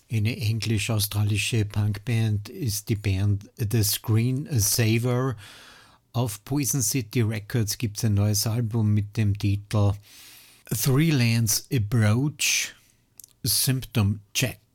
Eine englisch-australische Punkband ist die Band The Screen Saver. Auf Poison City Records gibt es ein neues Album mit dem Titel Three Lands Approach Symptom Check.